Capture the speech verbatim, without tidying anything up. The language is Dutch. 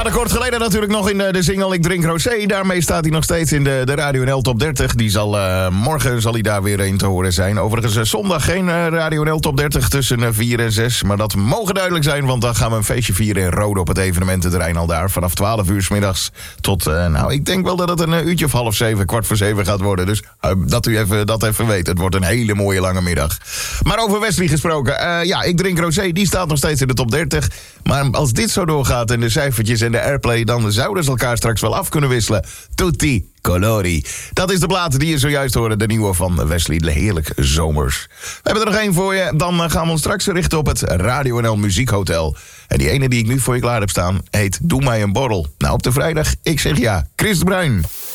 hadden kort geleden natuurlijk nog in de, de single Ik Drink Rosé. Daarmee staat hij nog steeds in de, de Radio N L Top dertig. Die zal, uh, morgen zal hij daar weer in te horen zijn. Overigens uh, zondag geen uh, Radio N L Top dertig tussen uh, vier en zes. Maar dat mogen duidelijk zijn, want dan gaan we een feestje vieren in Rode op het evenemententerrein al daar. Vanaf twaalf uur 's middags tot, uh, nou, ik denk wel dat het een uh, uurtje of half zeven, kwart voor zeven gaat worden. Dus uh, dat u even, dat even weet. Het wordt een hele mooie lange middag. Maar over Wesley gesproken. Uh, ja, Ik Drink Rosé, die staat nog steeds in de top dertig. Maar als dit zo doorgaat en de cijfertjes en de airplay, dan zouden ze elkaar straks wel af kunnen wisselen. Tutti colori. Dat is de plaat die je zojuist hoorde, de nieuwe van Wesley, de heerlijk zomers. We hebben er nog één voor je. Dan gaan we ons straks richten op het Radio N L Muziekhotel. En die ene die ik nu voor je klaar heb staan heet Doe mij een borrel. Nou, op de vrijdag, ik zeg ja. Chris de Bruin.